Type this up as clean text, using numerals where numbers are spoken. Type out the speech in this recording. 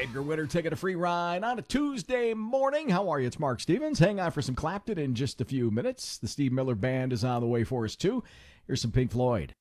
Your winner taking a free ride on a Tuesday morning. How are you? It's Mark Stevens. Hang on for some Clapton in just a few minutes. The Steve Miller Band is on the way for us, too. Here's some Pink Floyd.